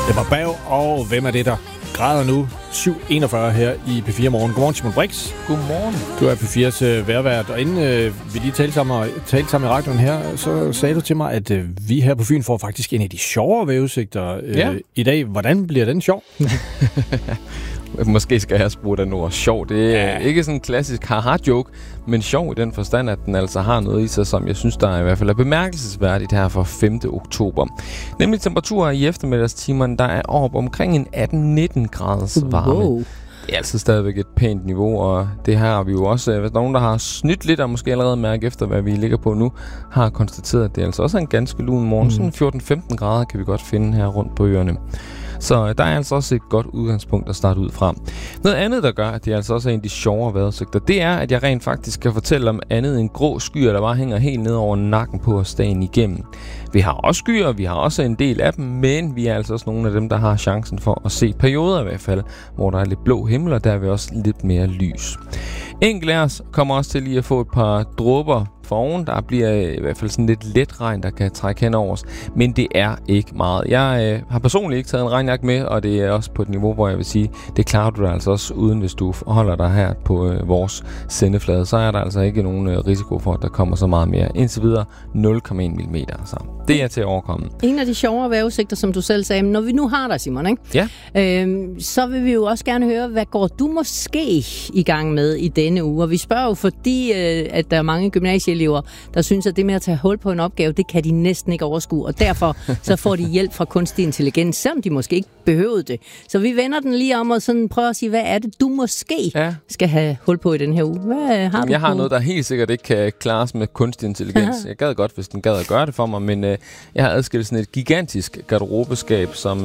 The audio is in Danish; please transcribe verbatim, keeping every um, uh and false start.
Det var Bav, og hvem er det, der græder nu? syv enogfyrre her i P fire Morgen. Godmorgen, Simon Brix. Godmorgen. Du er P fires øh, værvært, og inden øh, vi lige talte sammen, talte sammen i radioen her, så sagde du til mig, at øh, vi her på Fyn får faktisk en af de sjovere vejrudsigter øh, ja. i dag. Hvordan bliver den sjov? Måske skal jeg bruge den ord sjov. Det er ja. ikke sådan en klassisk haha-joke, men sjov i den forstand, at den altså har noget i sig, som jeg synes, der er i hvert fald er bemærkelsesværdigt her for femte oktober. Nemlig temperaturer i eftermiddagstimerne, der er op omkring en atten nitten graders varme. Wow. Det er altså stadigvæk et pænt niveau, og det her har vi jo også, hvis nogen, der har snydt lidt og måske allerede mærke efter, hvad vi ligger på nu, har konstateret, at det er altså også en ganske lun morgen. Mm. Sådan fjorten femten grader kan vi godt finde her rundt på øerne. Så der er altså også et godt udgangspunkt at starte ud fra. Noget andet, der gør, at det altså også er en af de sjovere vejrudsigter, det er, at jeg rent faktisk kan fortælle om andet end grå skyer, der bare hænger helt ned over nakken på os dagen igennem. Vi har også skyer, vi har også en del af dem, men vi er altså også nogle af dem, der har chancen for at se perioder i hvert fald, hvor der er lidt blå himmel, og der er vi også lidt mere lys. Enkelte af os kommer også til lige at få et par dråber for oven. Der bliver i hvert fald sådan lidt let regn, der kan trække hen over os. Men det er ikke meget. Jeg øh, har personligt ikke taget en regnjakke med, og det er også på et niveau, hvor jeg vil sige, det klarer du dig altså også uden, hvis du holder dig her på øh, vores sendeflade. Så er der altså ikke nogen øh, risiko for, at der kommer så meget mere. Indtil videre nul komma en millimeter. Så det er til at overkomme. En af de sjovere vejrudsigter, som du selv sagde, når vi nu har dig, Simon, ikke? Ja. Øhm, så vil vi jo også gerne høre, hvad går du måske i gang med i denne uge? Og vi spørger jo, fordi øh, at der er mange gymnasieelever, der synes, at det med at tage hul på en opgave, det kan de næsten ikke overskue. Og derfor så får de hjælp fra kunstig intelligens, selvom de måske ikke behøvede det. Så vi vender den lige om og sådan prøver at sige, hvad er det, du måske ja. skal have hul på i den her uge? Hvad har du Jeg har på? noget, der helt sikkert ikke kan klares med kunstig intelligens. Jeg gad godt, hvis den gad at gøre det for mig, men øh, jeg har adskilt sådan et gigantisk garderobeskab, som